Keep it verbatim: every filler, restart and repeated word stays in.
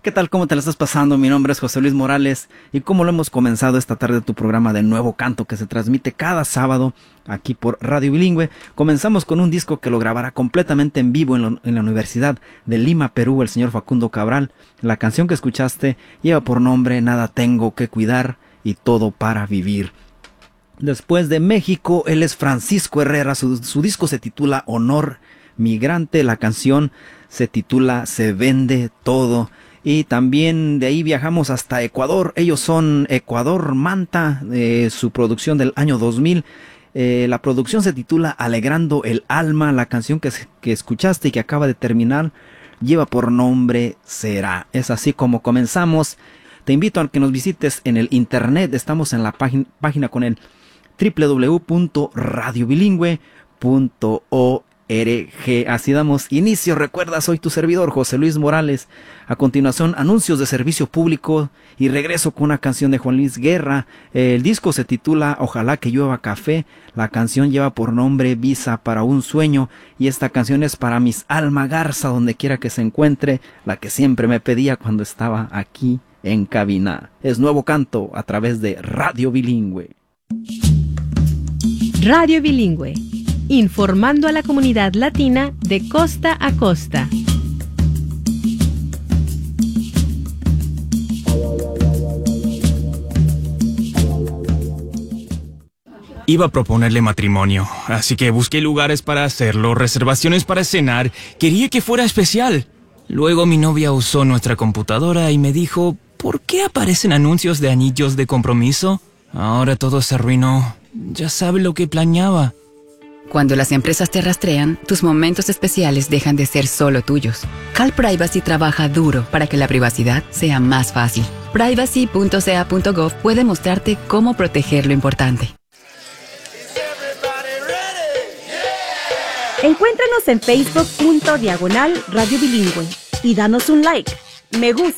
¿Qué tal? ¿Cómo te la estás pasando? Mi nombre es José Luis Morales y como lo hemos comenzado esta tarde tu programa de Nuevo Canto que se transmite cada sábado aquí por Radio Bilingüe, comenzamos con un disco que lo grabará completamente en vivo en, lo, en la Universidad de Lima, Perú, el señor Facundo Cabral. La canción que escuchaste lleva por nombre Nada tengo que cuidar y todo para vivir. Después de México, él es Francisco Herrera, su, su disco se titula Honor Migrante, la canción se titula Se vende todo. Y también de ahí viajamos hasta Ecuador. Ellos son Ecuador Manta, eh, su producción del año dos mil. Eh, la producción se titula Alegrando el Alma. La canción que, que escuchaste y que acaba de terminar lleva por nombre Será. Es así como comenzamos. Te invito a que nos visites en el internet. Estamos en la página, página con el doble u doble u doble u punto radio bilingüe punto org. Así damos inicio. Recuerda, soy tu servidor José Luis Morales. A continuación, anuncios de servicio público y regreso con una canción de Juan Luis Guerra. El disco se titula Ojalá que llueva café. La canción lleva por nombre Visa para un sueño y esta canción es para Miss Alma Garza, donde quiera que se encuentre, la que siempre me pedía cuando estaba aquí en cabina. Es Nuevo Canto a través de Radio Bilingüe. Radio Bilingüe, informando a la comunidad latina de costa a costa. Iba a proponerle matrimonio, así que busqué lugares para hacerlo, reservaciones para cenar, quería que fuera especial. Luego mi novia usó nuestra computadora y me dijo, ¿por qué aparecen anuncios de anillos de compromiso? Ahora todo se arruinó, ya sabe lo que planeaba. Cuando las empresas te rastrean, tus momentos especiales dejan de ser solo tuyos. Cal Privacy trabaja duro para que la privacidad sea más fácil. privacy punto c a punto gov puede mostrarte cómo proteger lo importante. Encuéntranos en facebook punto diagonal Radio Bilingüe y danos un like, me gusta